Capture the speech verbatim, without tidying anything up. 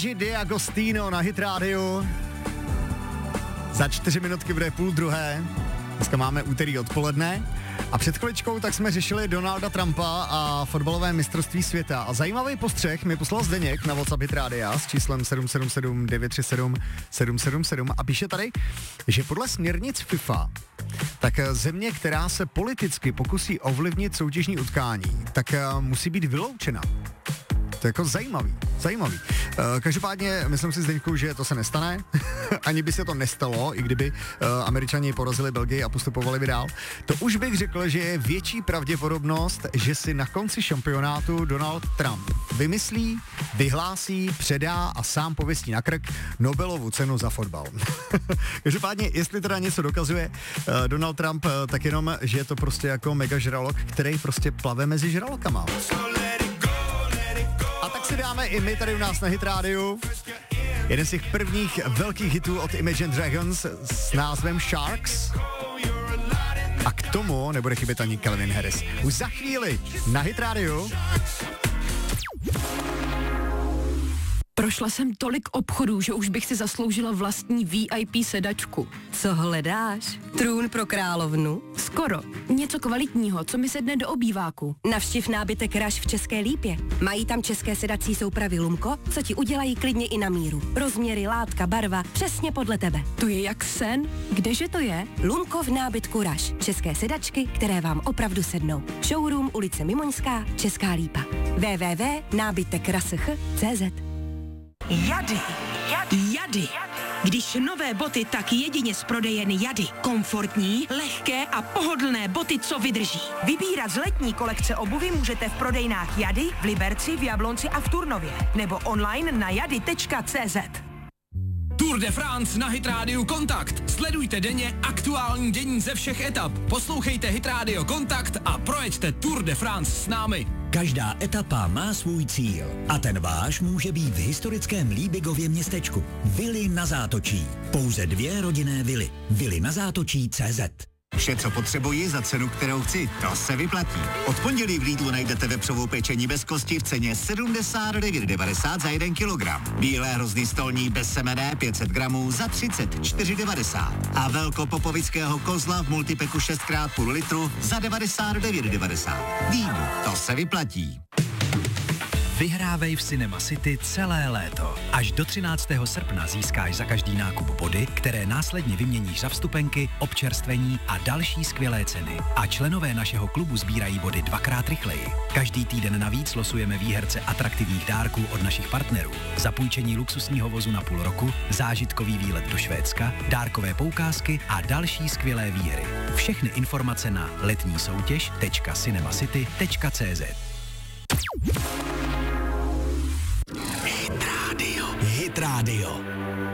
Di Agostino na Hit Radio. Za čtyři minutky bude půl druhé. Dneska máme úterý odpoledne. A před chviličkou tak jsme řešili Donalda Trumpa a fotbalové mistrovství světa. A zajímavý postřeh mi poslal Zdeněk na WhatsApp Hit Radia s číslem sedm sedm sedm devět tři sedm sedm sedm sedm a píše tady, že podle směrnic FIFA tak země, která se politicky pokusí ovlivnit soutěžní utkání, tak musí být vyloučena. To je jako zajímavý, zajímavý. Uh, každopádně myslím si, Zdeňku, že to se nestane. Ani by se to nestalo, i kdyby uh, Američani porazili Belgii a postupovali by dál. To už bych řekl, že je větší pravděpodobnost, že si na konci šampionátu Donald Trump vymyslí, vyhlásí, předá a sám pověstí na krk Nobelovu cenu za fotbal. Každopádně, jestli teda něco dokazuje uh, Donald Trump, uh, tak jenom, že je to prostě jako mega žralok, který prostě plave mezi žralokama. Si dáme i my tady u nás na Hit Radio. Jeden z těch prvních velkých hitů od Imagine Dragons s názvem Sharks. A k tomu nebude chybět ani Calvin Harris. Už za chvíli na Hit Radio. Prošla jsem tolik obchodů, že už bych si zasloužila vlastní V I P sedačku. Co hledáš? Trůn pro královnu? Skoro. Něco kvalitního, co mi sedne do obýváku. Navštiv nábytek Rush v České Lípě. Mají tam české sedací soupravy Lumko, co ti udělají klidně i na míru. Rozměry, látka, barva, přesně podle tebe. To je jak sen. Kdeže to je? Lumko v nábytku Rush. České sedačky, které vám opravdu sednou. Showroom ulice Mimoňská, Česká Lípa. w w w tečka nábytek rush tečka c z. Jady. Jady. Jady. Když nové boty, tak jedině z prodejen Jady. Komfortní, lehké a pohodlné boty, co vydrží. Vybírat z letní kolekce obuvy můžete v prodejnách Jady, v Liberci, v Jablonci a v Turnově. Nebo online na jady tečka c z. Tour de France na Hit Radio Kontakt. Sledujte denně aktuální dění ze všech etap. Poslouchejte Hit Radio Kontakt a projeďte Tour de France s námi. Každá etapa má svůj cíl a ten váš může být v historickém Líbigově městečku. Vily na Zátočí. Pouze dvě rodinné vily. Vily na Zátočí tečka cé zet. Vše, co potřebuji za cenu, kterou chci, to se vyplatí. Od pondělí v Lidlu najdete vepřovou pečení bez kosti v ceně sedmdesát devět devadesát za jeden kilogram. Bílé hrozny stolní bez semene pět set gramů za třicet čtyři devadesát. A velkopopovického kozla v multipeku šest krát půl litru za devadesát devět devadesát. Lidl, to se vyplatí. Vyhrávej v Cinema City celé léto. Až do třináctého srpna získáš za každý nákup body, které následně vyměníš za vstupenky, občerstvení a další skvělé ceny. A členové našeho klubu sbírají body dvakrát rychleji. Každý týden navíc losujeme výherce atraktivních dárků od našich partnerů. Zapůjčení luxusního vozu na půl roku, zážitkový výlet do Švédska, dárkové poukázky a další skvělé výhry. Všechny informace na letní soutěž tečka cinema city tečka cé zet. Hit Radio. Hit Radio.